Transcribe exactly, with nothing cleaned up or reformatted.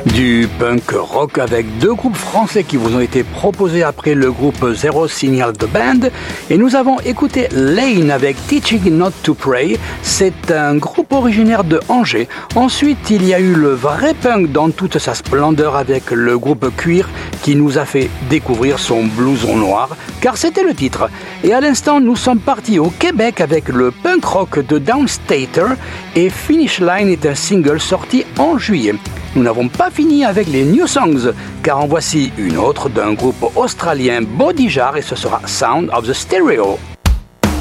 Du punk rock avec deux groupes français qui vous ont été proposés après le groupe Zero Signal The Band. Et nous avons écouté Lane avec Teaching Not to Pray. C'est un groupe originaire de Angers. Ensuite, il y a eu le vrai punk dans toute sa splendeur avec le groupe Cuir qui nous a fait découvrir son blouson noir, car c'était le titre. Et à l'instant, nous sommes partis au Québec avec le punk rock de Downstater et Finish Line est un single sorti en juillet. Nous n'avons pas fini avec les New Songs, car en voici une autre d'un groupe australien Body Jar et ce sera Sound of the Stereo.